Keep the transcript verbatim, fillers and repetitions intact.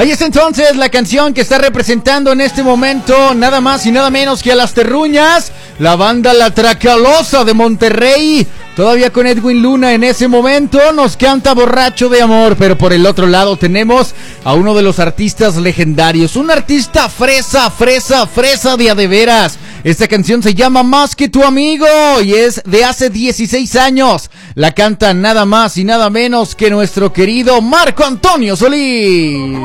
Ahí está entonces la canción que está representando en este momento nada más y nada menos que a Las Terruñas, la banda La Tracalosa de Monterrey. Todavía con Edwin Luna en ese momento nos canta Borracho de Amor, pero por el otro lado tenemos a uno de los artistas legendarios, un artista fresa, fresa, fresa de a de veras. Esta canción se llama Más que tu amigo y es de hace dieciséis años. La canta nada más y nada menos que nuestro querido Marco Antonio Solís.